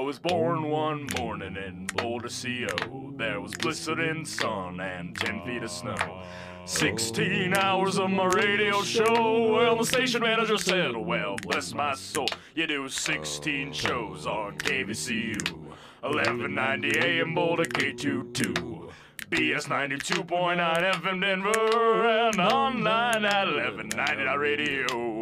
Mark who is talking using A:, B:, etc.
A: was born one morning in Boulder, CO. There was blistering sun and 10 feet of snow. 16 hours of my radio show. Well, the station manager said, well, bless my soul, you do 16 shows on KVCU. 1190 AM Boulder K22. BS 92.9 FM Denver and online at 1190 radio.